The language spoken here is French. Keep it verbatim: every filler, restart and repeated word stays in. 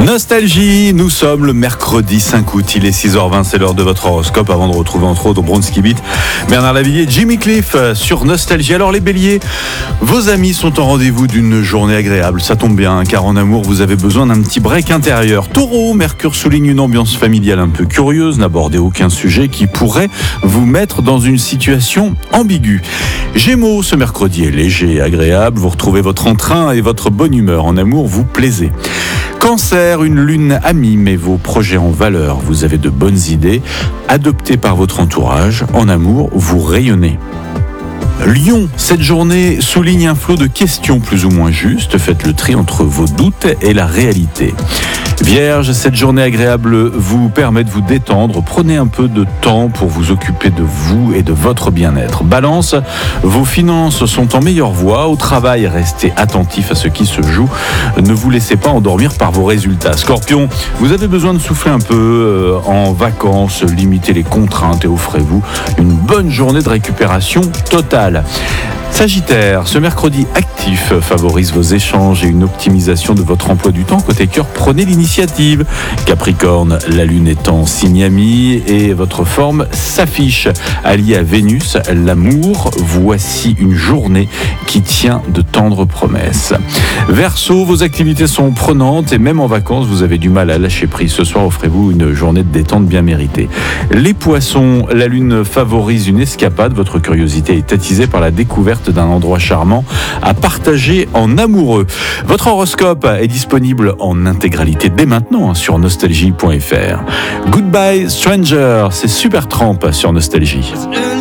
Nostalgie, nous sommes le mercredi cinq août, il est six heures vingt, c'est l'heure de votre horoscope avant de retrouver entre autres Bronski Beat, Bernard Lavillier, Jimmy Cliff sur Nostalgie. Alors les béliers, vos amis sont en rendez-vous d'une journée agréable, ça tombe bien car en amour vous avez besoin d'un petit break intérieur. Taureau, Mercure souligne une ambiance familiale un peu curieuse, n'abordez aucun sujet qui pourrait vous mettre dans une situation ambiguë. Gémeaux, ce mercredi est léger et agréable, vous retrouvez votre entrain et votre bonne humeur, en amour vous plaisez. Cancer, une lune amie met vos projets en valeur. Vous avez de bonnes idées, adoptées par votre entourage. En amour, vous rayonnez. Lion, cette journée souligne un flot de questions plus ou moins justes. Faites le tri entre vos doutes et la réalité. Vierge, cette journée agréable vous permet de vous détendre. Prenez un peu de temps pour vous occuper de vous et de votre bien-être. Balance, vos finances sont en meilleure voie. Au travail, restez attentif à ce qui se joue. Ne vous laissez pas endormir par vos résultats. Scorpion, vous avez besoin de souffler un peu euh, en vacances. Limitez les contraintes et offrez-vous une bonne journée de récupération totale. Sagittaire, ce mercredi actif favorise vos échanges et une optimisation de votre emploi du temps. Côté cœur, prenez l'initiative. Capricorne, la lune est en signe ami et votre forme s'affiche. Allié à Vénus, l'amour, voici une journée qui tient de tendres promesses. Verseau, vos activités sont prenantes et même en vacances, vous avez du mal à lâcher prise. Ce soir, offrez-vous une journée de détente bien méritée. Les poissons, la lune favorise une escapade. Votre curiosité est attisée par la découverte d'un endroit charmant à partager en amoureux. Votre horoscope est disponible en intégralité dès maintenant sur nostalgie point f r. Goodbye Stranger, c'est Supertramp sur Nostalgie.